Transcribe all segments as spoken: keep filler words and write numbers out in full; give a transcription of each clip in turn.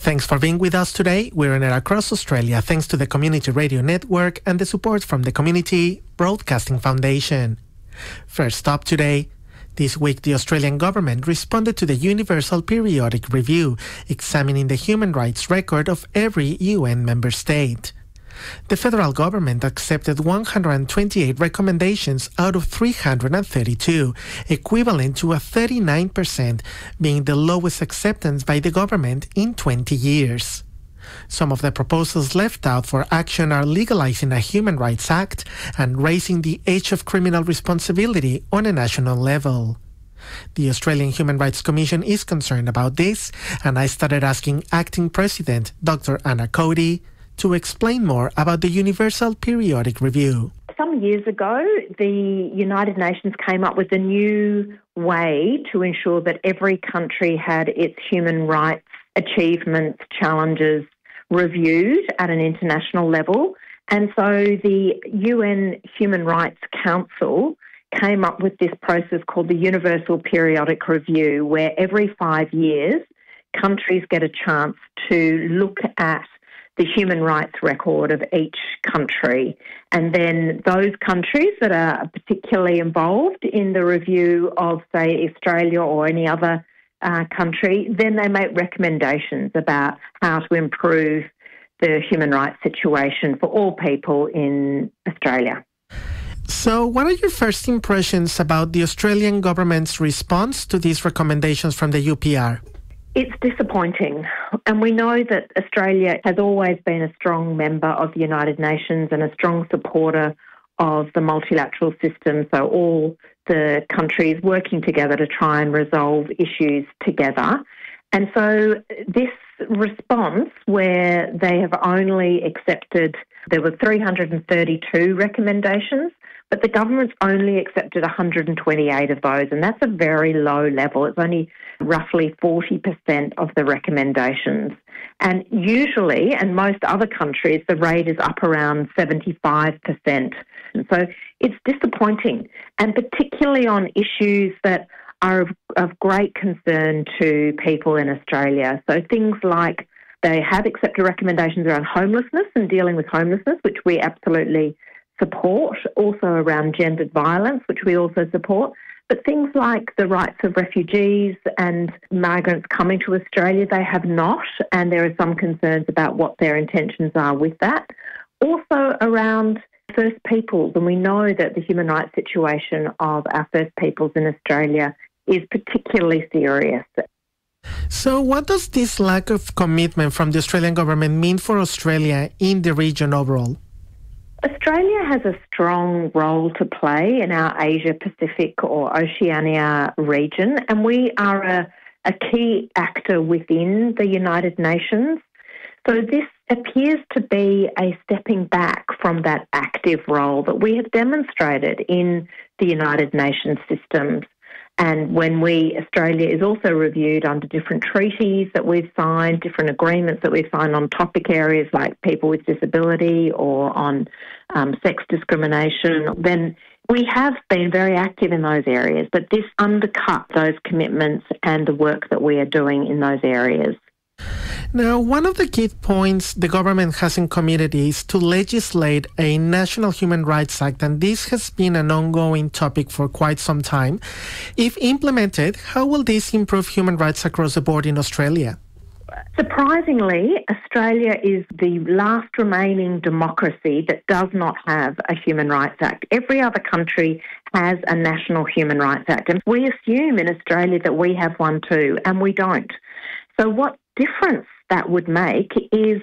Thanks for being with us today. We're on air across Australia thanks to the Community Radio Network and the support from the Community Broadcasting Foundation. First up today, this week the Australian government responded to the Universal Periodic Review, examining the human rights record of every U N member state. The federal government accepted one hundred twenty-eight recommendations out of three hundred thirty-two, equivalent to a thirty-nine percent, being the lowest acceptance by the government in twenty years. Some of the proposals left out for action are legalizing a Human Rights Act and raising the age of criminal responsibility on a national level. The Australian Human Rights Commission is concerned about this, and I started asking Acting President Doctor Anna Cody to explain more about the Universal Periodic Review. Some years ago, the United Nations came up with a new way to ensure that every country had its human rights achievements, challenges reviewed at an international level. And so the U N Human Rights Council came up with this process called the Universal Periodic Review, where every five years, countries get a chance to look at the human rights record of each country. And then those countries that are particularly involved in the review of, say, Australia or any other uh, country, then they make recommendations about how to improve the human rights situation for all people in Australia. So what are your first impressions about the Australian government's response to these recommendations from the U P R? It's disappointing, and we know that Australia has always been a strong member of the United Nations and a strong supporter of the multilateral system, so all the countries working together to try and resolve issues together. And so this response, where they have only accepted, there were three hundred thirty-two recommendations, but the government's only accepted one hundred twenty-eight of those, and that's a very low level. It's only roughly forty percent of the recommendations. And usually, and most other countries, the rate is up around seventy-five percent. And so it's disappointing, and particularly on issues that are of, of great concern to people in Australia. So things like they have accepted recommendations around homelessness and dealing with homelessness, which we absolutely support, also around gendered violence, which we also support. But things like the rights of refugees and migrants coming to Australia, they have not, and there are some concerns about what their intentions are with that. Also around First Peoples, and we know that the human rights situation of our First Peoples in Australia is particularly serious. So what does this lack of commitment from the Australian government mean for Australia in the region overall? Australia has a strong role to play in our Asia-Pacific or Oceania region, and we are a, a key actor within the United Nations. So this appears to be a stepping back from that active role that we have demonstrated in the United Nations systems. And when we, Australia is also reviewed under different treaties that we've signed, different agreements that we've signed on topic areas like people with disability or on um, sex discrimination, then we have been very active in those areas. But this undercut those commitments and the work that we are doing in those areas. Now, one of the key points the government hasn't committed is to legislate a National Human Rights Act, and this has been an ongoing topic for quite some time. If implemented, how will this improve human rights across the board in Australia? Surprisingly, Australia is the last remaining democracy that does not have a Human Rights Act. Every other country has a National Human Rights Act, and we assume in Australia that we have one too, and we don't. So what difference that would make is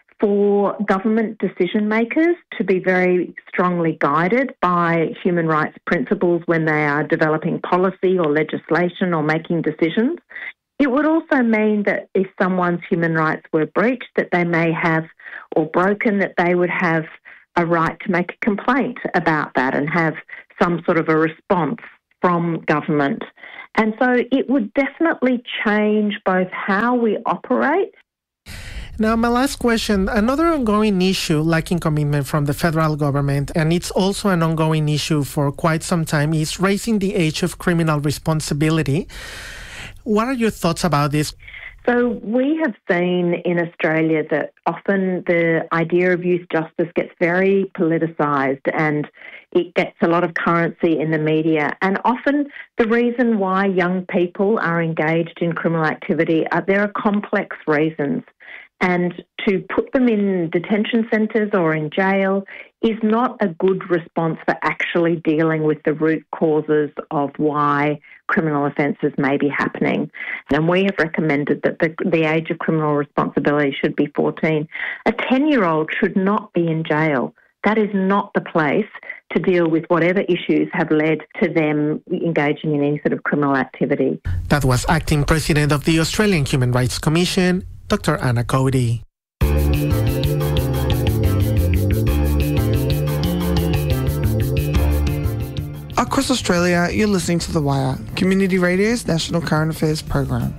for government decision makers to be very strongly guided by human rights principles when they are developing policy or legislation or making decisions. It would also mean that if someone's human rights were breached, that they may have, or broken, that they would have a right to make a complaint about that and have some sort of a response from government. And so it would definitely change both how we operate. Now, my last question, another ongoing issue lacking commitment from the federal government, and it's also an ongoing issue for quite some time, is raising the age of criminal responsibility. What are your thoughts about this? So we have seen in Australia that often the idea of youth justice gets very politicised and it gets a lot of currency in the media. And often the reason why young people are engaged in criminal activity, are there are complex reasons. And to put them in detention centres or in jail is not a good response for actually dealing with the root causes of why criminal offences may be happening. And we have recommended that the, the age of criminal responsibility should be fourteen. A ten-year-old should not be in jail. That is not the place to deal with whatever issues have led to them engaging in any sort of criminal activity. That was Acting President of the Australian Human Rights Commission, Doctor Anna Cody. Across Australia, you're listening to The Wire, Community Radio's national current affairs program.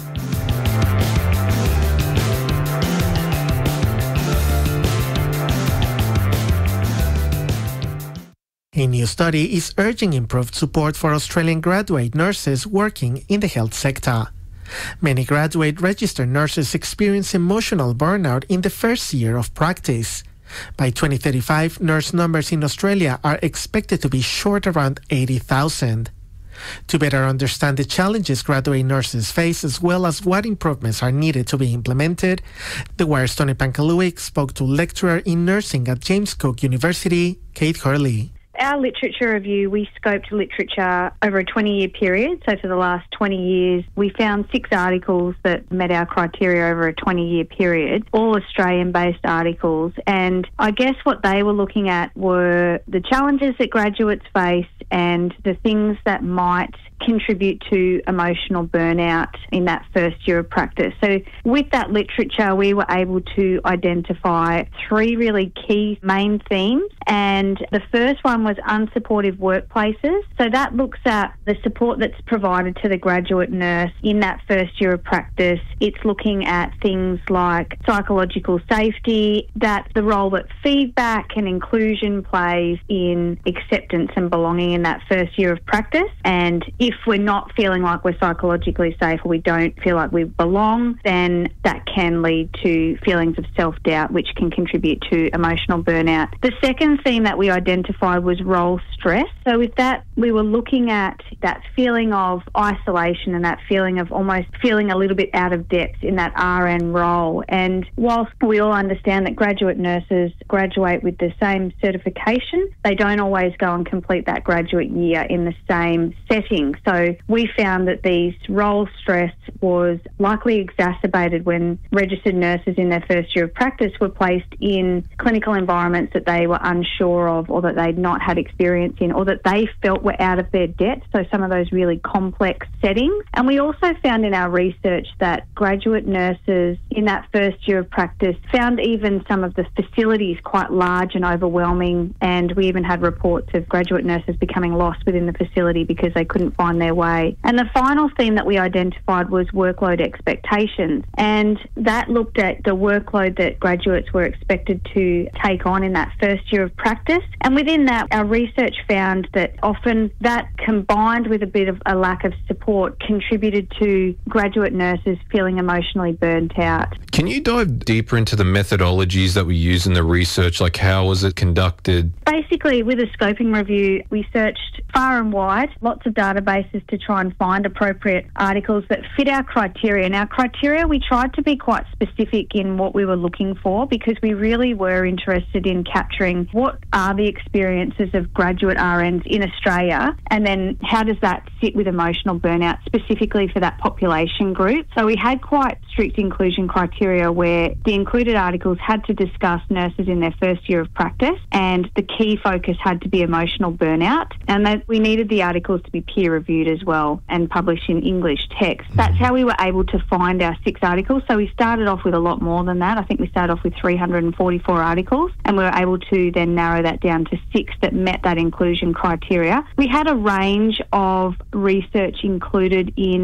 A new study is urging improved support for Australian graduate nurses working in the health sector. Many graduate registered nurses experience emotional burnout in the first year of practice. By twenty thirty-five, nurse numbers in Australia are expected to be short around eighty thousand. To better understand the challenges graduate nurses face as well as what improvements are needed to be implemented, The Wire's Tony Pankaluik spoke to lecturer in nursing at James Cook University, Kate Hurley. Our literature review, we scoped literature over a twenty-year period. So for the last twenty years, we found six articles that met our criteria over a twenty-year period, all Australian-based articles. And I guess what they were looking at were the challenges that graduates face and the things that might contribute to emotional burnout in that first year of practice. So with that literature, we were able to identify three really key main themes. And the first one was unsupportive workplaces. So that looks at the support that's provided to the graduate nurse in that first year of practice. It's looking at things like psychological safety, that the role that feedback and inclusion plays in acceptance and belonging in that first year of practice. And if we're not feeling like we're psychologically safe or we don't feel like we belong, then that can lead to feelings of self-doubt, which can contribute to emotional burnout. The second theme that we identified was role stress. So with that, we were looking at that feeling of isolation and that feeling of almost feeling a little bit out of depth in that R N role. And whilst we all understand that graduate nurses graduate with the same certification, they don't always go and complete that graduate year in the same setting. So we found that these role stress was likely exacerbated when registered nurses in their first year of practice were placed in clinical environments that they were unsure of or that they'd not had experience in or that they felt were out of their depth, so some of those really complex settings. And we also found in our research that graduate nurses in that first year of practice found even some of the facilities quite large and overwhelming, and we even had reports of graduate nurses becoming lost within the facility because they couldn't find their way. And the final theme that we identified was workload expectations, and that looked at the workload that graduates were expected to take on in that first year of practice. And within that, our research found that often that combined with a bit of a lack of support contributed to graduate nurses feeling emotionally burnt out. Can you dive deeper into the methodologies that we use in the research? Like, how was it conducted? Basically, with a scoping review, we searched far and wide, lots of databases to try and find appropriate articles that fit our criteria. And our criteria, we tried to be quite specific in what we were looking for because we really were interested in capturing what are the experiences of graduate R Ns in Australia, and then how does that sit with emotional burnout specifically for that population group. So we had quite strict inclusion criteria where the included articles had to discuss nurses in their first year of practice, and the key focus had to be emotional burnout, and that we needed the articles to be peer reviewed as well and published in English text. That's how we were able to find our six articles. So we started off with a lot more than that. I think we started off with three hundred forty-four articles, and we were able to then narrow that down to six that met that inclusion criteria. We had a range of research included in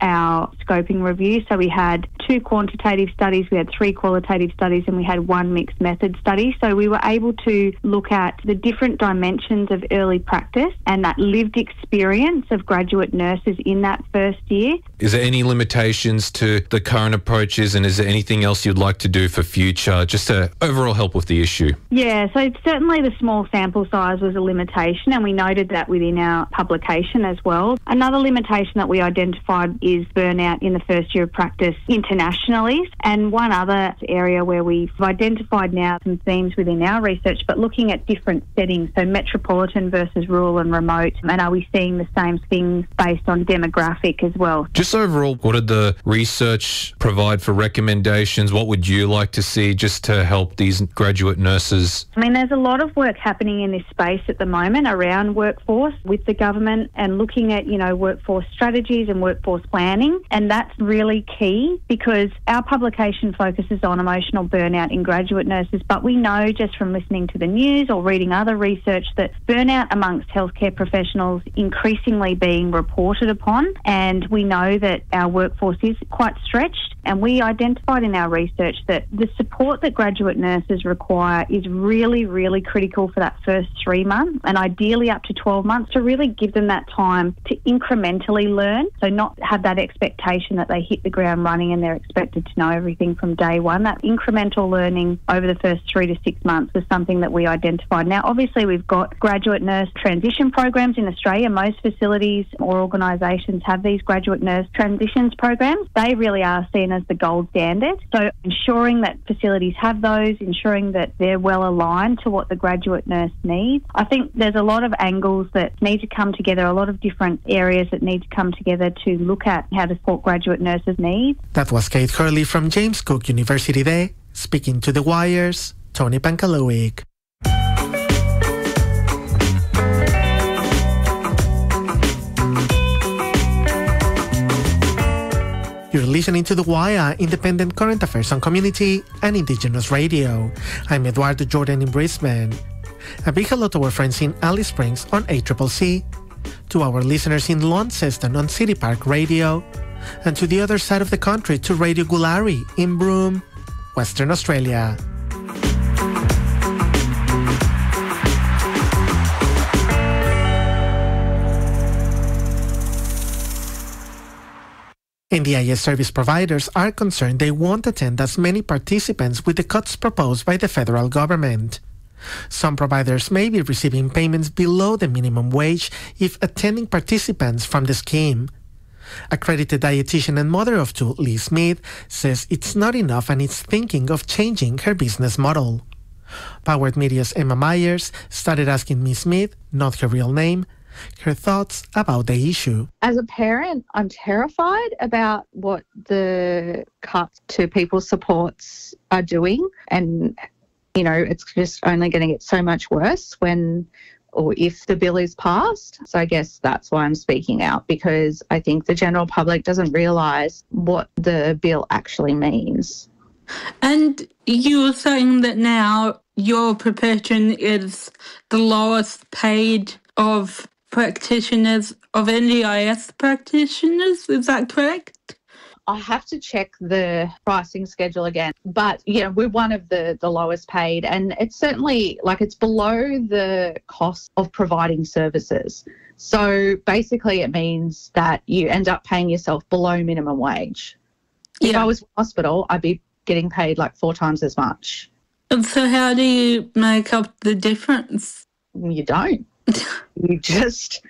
our scoping review. So we had two quantitative studies, we had three qualitative studies, and we had one mixed method study. So we were able to look at the different dimensions of early practice and that lived experience of graduate nurses in that first year. Is there any limitations to the current approaches, and is there anything else you'd like to do for future, just to overall help with the issue? Yeah, so certainly the small sample size was a limitation, and we noted that within our publication as well. Another limitation that we identified is burnout in the first year of practice internationally, and one other area where we've identified now some themes within our research, but looking at different settings, so metropolitan versus rural and remote, and are we seeing the same things based on demographic as well? Just overall, what did the research provide for recommendations? What would you like to see just to help these graduate nurses? I mean, there's a lot of work happening in this space at the moment around workforce with the government and looking at, you know, workforce strategies and workforce planning, and that's really key because our publication focuses on emotional burnout in graduate nurses, but we know just from listening to the news or reading other research that burnout amongst healthcare professionals increasingly being reported upon, and we know that our workforce is quite stretched, and we identified in our research that the support that graduate nurses require is really, really critical for that first three months and ideally up to twelve months to really give them that time to incrementally learn, so not have that expectation that they hit the ground running and they're expected to know everything from day one. That incremental learning over the first three to six months was something that we identified. Now, obviously, we've got graduate nurse transition programs in Australia. Most facilities or organisations have these graduate nurse transitions programs. They really are seen as the gold standard. So ensuring that facilities have those, ensuring that they're well aligned to what the graduate nurse needs. I think there's a lot of angles that need to come together, a lot of different areas that need to come together to look at how to support graduate nurses' needs. That was Kate Hurley from James Cook University there, speaking to The Wire's Tony Pankalowick. You're listening to The Wire, independent current affairs on community and Indigenous radio. I'm Eduardo Jordan in Brisbane. A big hello to our friends in Alice Springs on A C C C, to our listeners in Launceston on City Park Radio, and to the other side of the country to Radio Gulari in Broome, Western Australia. N D I S service providers are concerned they won't attend as many participants with the cuts proposed by the federal government. Some providers may be receiving payments below the minimum wage if attending participants from the scheme. Accredited dietitian and mother of two, Lee Smith, says it's not enough and is thinking of changing her business model. Powered Media's Emma Myers started asking Miz Smith, not her real name, her thoughts about the issue. As a parent, I'm terrified about what the cuts to people's supports are doing. And, you know, it's just only going to get so much worse when or if the bill is passed. So I guess that's why I'm speaking out, because I think the general public doesn't realise what the bill actually means. And you were saying that now your profession is the lowest paid of practitioners, of N D I S practitioners, is that correct? I have to check the pricing schedule again, but yeah, we're one of the, the lowest paid, and it's certainly like it's below the cost of providing services. So basically it means that you end up paying yourself below minimum wage. Yeah. If I was in hospital, I'd be getting paid like four times as much. And so how do you make up the difference? You don't. You just,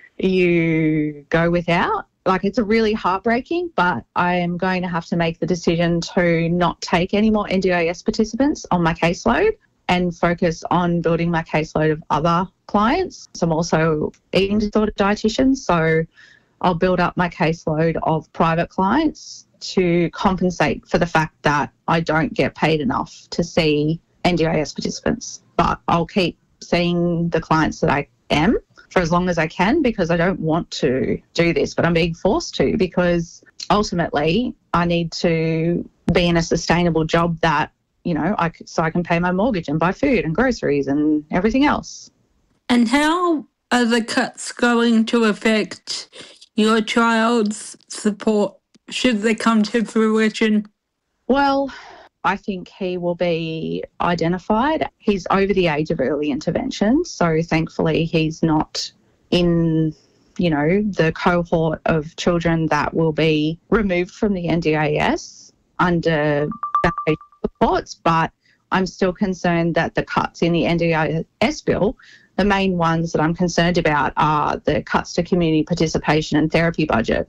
you go without. Like, it's a really heartbreaking, but I am going to have to make the decision to not take any more N D I S participants on my caseload and focus on building my caseload of other clients. So I'm also eating disorder dietitian, so I'll build up my caseload of private clients to compensate for the fact that I don't get paid enough to see N D I S participants. But I'll keep seeing the clients that I am for as long as I can, because I don't want to do this, but I'm being forced to, because ultimately I need to be in a sustainable job that, you know, I so I can pay my mortgage and buy food and groceries and everything else. And how are the cuts going to affect your child's support should they come to fruition? Well, I think he will be identified. He's over the age of early intervention, so thankfully he's not in, you know, the cohort of children that will be removed from the N D I S under supports, but I'm still concerned that the cuts in the N D I S bill, the main ones that I'm concerned about are the cuts to community participation and therapy budget.